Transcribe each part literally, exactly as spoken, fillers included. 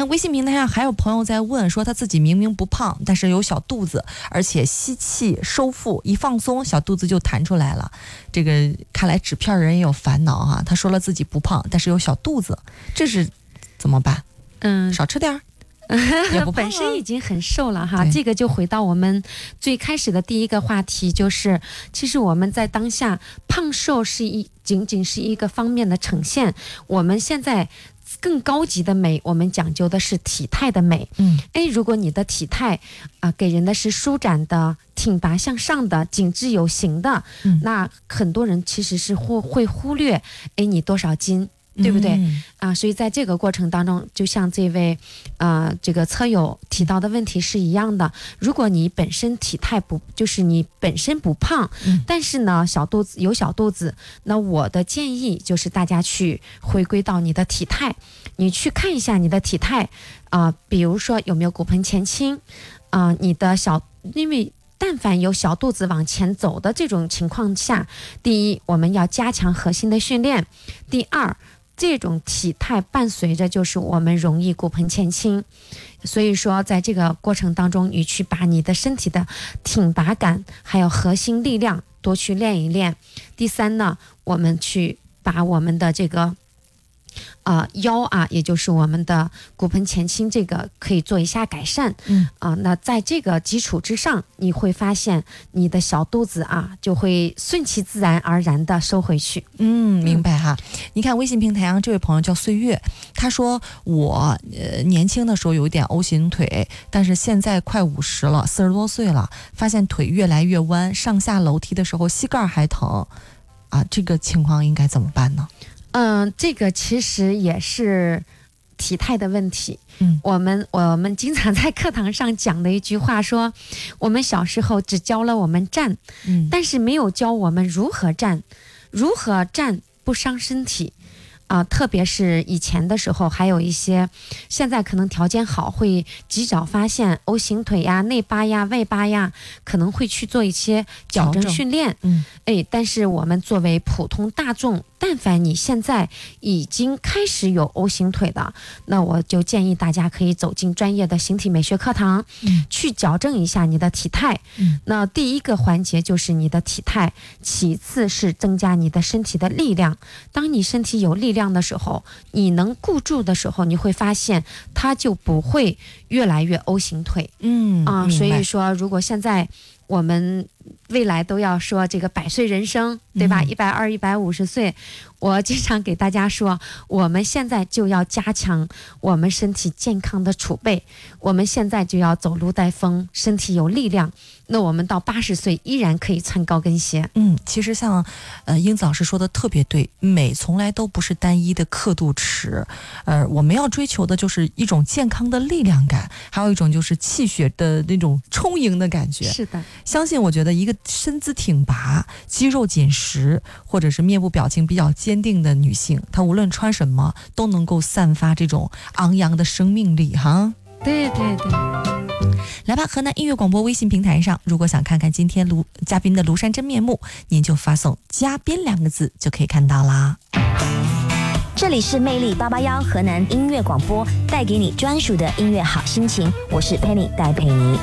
看微信平台上还有朋友在问说，他自己明明不胖，但是有小肚子，而且吸气收腹一放松，小肚子就弹出来了。这个看来纸片人也有烦恼啊。他说了自己不胖，但是有小肚子，这是怎么办？嗯，少吃点儿。也不本身已经很瘦了哈，这个就回到我们最开始的第一个话题，就是其实我们在当下胖瘦是一仅仅是一个方面的呈现，我们现在更高级的美，我们讲究的是体态的美。嗯，哎，如果你的体态啊、呃、给人的是舒展的、挺拔向上的、紧致有型的，嗯、那很多人其实是会会忽略，哎，你多少斤？对不对、嗯、啊？所以在这个过程当中，就像这位呃这个车友提到的问题是一样的。如果你本身体态不，就是你本身不胖、嗯、但是呢小肚子有小肚子，那我的建议就是大家去回归到你的体态，你去看一下你的体态啊、呃，比如说有没有骨盆前倾啊、呃，你的小因为但凡有小肚子往前走的这种情况下，第一我们要加强核心的训练，第二这种体态伴随着就是我们容易骨盆前倾，所以说在这个过程当中，你去把你的身体的挺拔感还有核心力量多去练一练。第三呢，我们去把我们的这个呃腰啊，也就是我们的骨盆前倾，这个可以做一下改善。嗯啊、呃，那在这个基础之上，你会发现你的小肚子啊就会顺其自然而然的收回去。 嗯，明白哈。嗯、你看微信平台上这位朋友叫岁月，他说我呃年轻的时候有一点 O 型腿，但是现在快五十了，四十多岁了，发现腿越来越弯，上下楼梯的时候膝盖还疼啊，这个情况应该怎么办呢？ 嗯，这个其实也是体态的问题。嗯，我们我们经常在课堂上讲的一句话说，我们小时候只教了我们站，嗯，但是没有教我们如何站，如何站不伤身体。啊、呃，特别是以前的时候，还有一些现在可能条件好，会及早发现 O 型腿呀、内八呀、外八呀，可能会去做一些矫正训练。嗯，哎，但是我们作为普通大众，但凡你现在已经开始有 O 型腿的，那我就建议大家可以走进专业的形体美学课堂，嗯、去矫正一下你的体态。嗯、那第一个环节就是你的体态，其次是增加你的身体的力量。当你身体有力量的时候，你能固住的时候，你会发现它就不会越来越 O 型腿。嗯啊，所以说如果现在我们未来都要说这个百岁人生，对吧？一百二、一百五十岁，我经常给大家说，我们现在就要加强我们身体健康的储备，我们现在就要走路带风，身体有力量。那我们到八十岁依然可以穿高跟鞋。 嗯，其实像呃英子老师说的特别对，美从来都不是单一的刻度尺，呃，我们要追求的就是一种健康的力量感，还有一种就是气血的那种充盈的感觉。 是的， 相信我觉得一个身姿挺拔、肌肉紧实，或者是面部表情比较坚定的女性，她无论穿什么都能够散发这种昂扬的生命力哈。 对对对。 来吧，河南音乐广播微信平台上，如果想看看今天庐嘉宾的庐山真面目，您就发送嘉宾两个字就可以看到啦。 这里是魅力八八幺河南音乐广播，带给你专属的音乐好心情，我是 Penny 戴佩妮。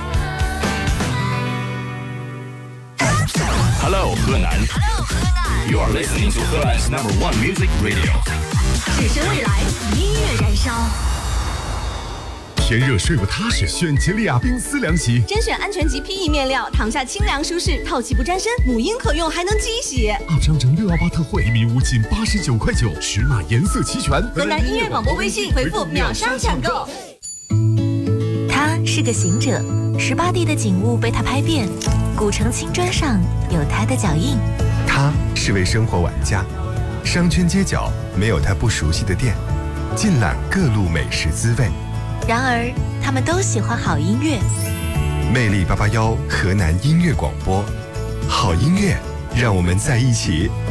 Hello 河南 Hello 河南 You are listening to 河南 number one music radio 只身未来，音乐燃烧， 天热睡不踏实，选吉利亚冰丝凉席， 甄选安全级 P E 面料，躺下清凉舒适，透气不沾身，母婴可用还能机洗。 二张整六幺八特惠，一米五仅八十九块九，尺码颜色齐全。 河南音乐广播微信回复秒杀抢购。 他是个行者，十八地的景物被他拍遍，古城青砖上有他的脚印。 他是位生活玩家，商圈街角没有他不熟悉的店，尽览各路美食滋味。 然而他们都喜欢好音乐。 魅力八八幺河南音乐广播，好音乐让我们在一起。